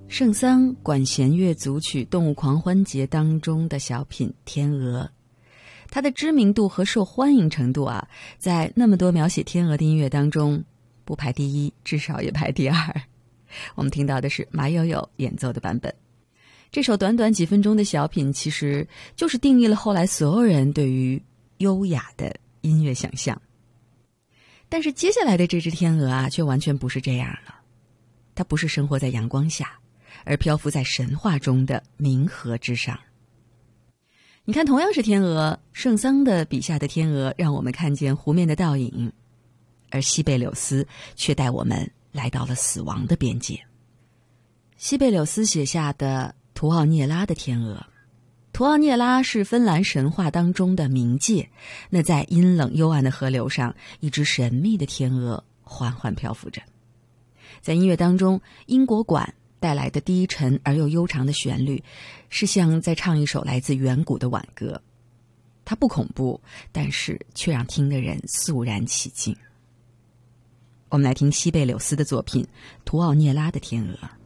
圣桑管弦乐组曲《动物狂欢节》当中的小品《天鹅》，它的知名度和受欢迎程度啊，在那么多描写天鹅的音乐当中，不排第一，至少也排第二。我们听到的是马友友演奏的版本。这首短短几分钟的小品，其实就是定义了后来所有人对于优雅的音乐想象。但是接下来的这只天鹅啊，却完全不是这样了。它不是生活在阳光下，而漂浮在神话中的冥河之上。你看，同样是天鹅，圣桑的笔下的天鹅让我们看见湖面的倒影，而西贝柳斯却带我们来到了死亡的边界。西贝柳斯写下的图奥涅拉的天鹅，图奥涅拉是芬兰神话当中的冥界，那在阴冷幽暗的河流上，一只神秘的天鹅缓缓漂浮着。在音乐当中，英国管带来的低沉而又悠长的旋律，是像在唱一首来自远古的挽歌。它不恐怖，但是却让听的人肃然起敬。我们来听西贝柳斯的作品《图奥涅拉的天鹅》。